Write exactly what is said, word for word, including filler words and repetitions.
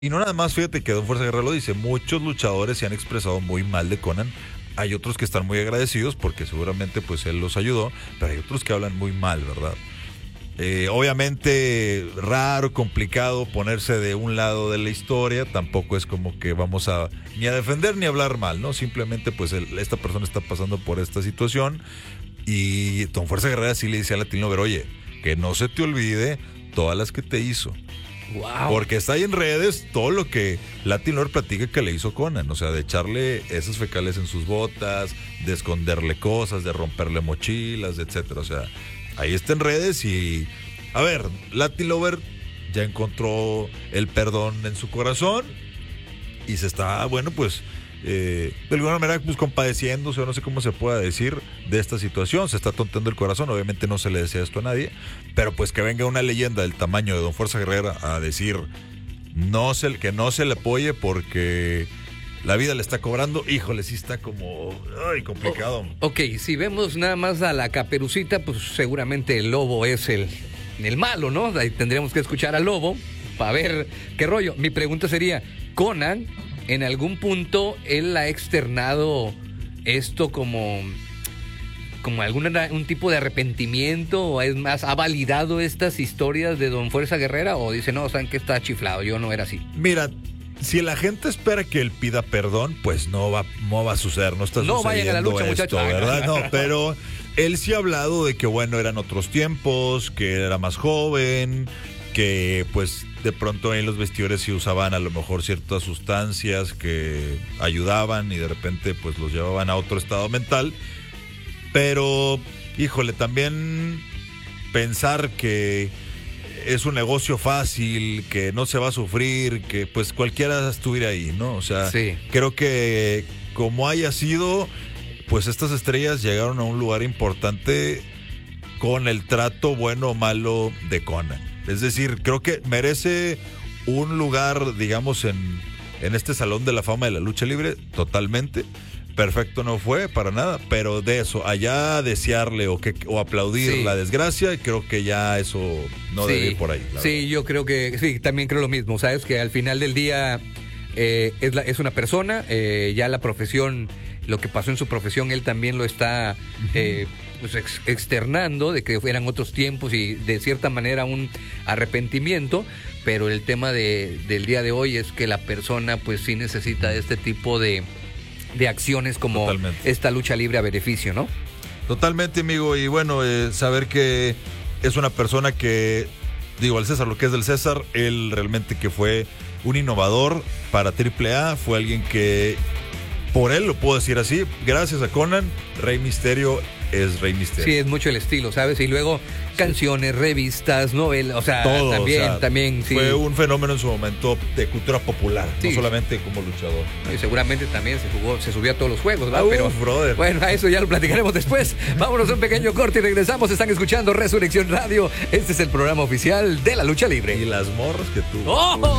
Y no nada más, fíjate que Don Fuerza Guerrera lo dice, muchos luchadores se han expresado muy mal de Konnan. Hay otros que están muy agradecidos porque seguramente pues él los ayudó, pero hay otros que hablan muy mal, ¿verdad? Eh, obviamente raro, complicado ponerse de un lado de la historia, tampoco es como que vamos a ni a defender ni a hablar mal, ¿no? Simplemente pues el, esta persona está pasando por esta situación y Don Fuerza Guerrera sí le dice a Latin Lover, oye, que no se te olvide todas las que te hizo. Wow. Porque está ahí en redes todo lo que Latin Lover platica que le hizo Konnan, o sea, de echarle esos fecales en sus botas, de esconderle cosas, de romperle mochilas, etcétera. O sea, ahí está en redes y, a ver, Latin Lover ya encontró el perdón en su corazón y se está, bueno, pues, eh, de alguna manera, pues, compadeciéndose, o no sé cómo se pueda decir, de esta situación. Se está tontando el corazón, obviamente no se le desea esto a nadie, pero pues que venga una leyenda del tamaño de Don Fuerza Guerrera a decir no se, que no se le apoye porque la vida le está cobrando, híjole, sí está como ay, complicado. Oh, ok, si vemos nada más a la Caperucita, pues seguramente el lobo es el, el malo, ¿no? Ahí tendríamos que escuchar al lobo para ver qué rollo. Mi pregunta sería, Konnan, en algún punto, él ha externado esto como, como algún un tipo de arrepentimiento, o es más, ha validado estas historias de Don Fuerza Guerrera, o dice, no, saben que está chiflado, yo no era así. Mira, si la gente espera que él pida perdón, pues no va, no va a suceder, no está no sucediendo vayan a la lucha, esto, muchachos. ¿verdad? No, pero él sí ha hablado de que, bueno, eran otros tiempos, que era más joven, que pues de pronto en los vestidores sí usaban a lo mejor ciertas sustancias que ayudaban y de repente pues los llevaban a otro estado mental. Pero, híjole, también pensar que es un negocio fácil, que no se va a sufrir, que pues cualquiera estuviera ahí, ¿no? O sea, sí. Creo que como haya sido, pues estas estrellas llegaron a un lugar importante con el trato bueno o malo de Konnan. Es decir, creo que merece un lugar, digamos, en, en este Salón de la Fama de la Lucha Libre, totalmente. Perfecto no fue, para nada, pero de eso, allá desearle o, que, o aplaudir sí. la desgracia, creo que ya eso no sí. debe ir por ahí. Sí, verdad. Yo creo que, sí, también creo lo mismo, sabes que al final del día eh, es, la, es una persona, eh, ya la profesión, lo que pasó en su profesión, él también lo está uh-huh. eh, pues ex, externando, de que eran otros tiempos y de cierta manera un arrepentimiento, pero el tema de, del día de hoy es que la persona pues sí necesita este tipo de, de acciones como Totalmente. Esta lucha libre a beneficio, ¿no? Totalmente, amigo, y bueno, eh, saber que es una persona que, digo, al César lo que es del César, él realmente que fue un innovador para triple A, fue alguien que, por él lo puedo decir así, gracias a Konnan, Rey Misterio es Rey Misterio. Sí, es mucho el estilo, ¿sabes? Y luego canciones, revistas, novelas, o sea, Todo, también, o sea, también, sí. Fue un fenómeno en su momento de cultura popular, sí. no solamente como luchador. Y seguramente también se jugó, se subió a todos los juegos, ¿verdad? Uh, Pero, brother. Bueno, a eso ya lo platicaremos después. Vámonos a un pequeño corte y regresamos. Están escuchando Resurrección Radio. Este es el programa oficial de la lucha libre. Y las morras que tuvo. ¡Oh!